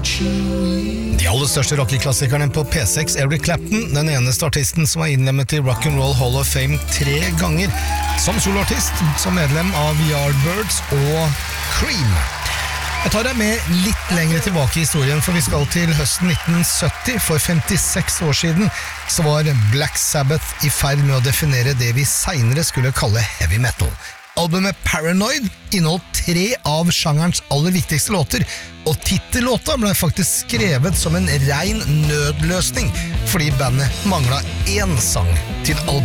De aller største rockeklassikerne på P6, Eric Clapton, den eneste artisten som var innlemmet til Rock'n'Roll Hall of Fame 3 ganger, som soloartist, som medlem av Yardbirds og Cream. Jeg tar deg med litt lenger tilbake i historien, for vi skal til høsten 1970. For 56 år siden så var Black Sabbath i ferd med å definere det vi senere skulle kalle heavy metal. Albumet Paranoid inneholdt 3 av sjangerens aller viktigste låter, og titellåta ble faktisk skrevet som en ren nødløsning, fordi bandet manglet 1 sang til albumet.